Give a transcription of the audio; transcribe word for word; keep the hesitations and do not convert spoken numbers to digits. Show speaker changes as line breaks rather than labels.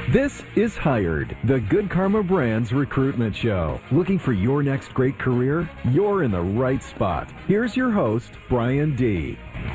This is Hired, the Good Karma Brands recruitment show. Looking for your next great career? You're in the right spot. Here's your host, Brian D.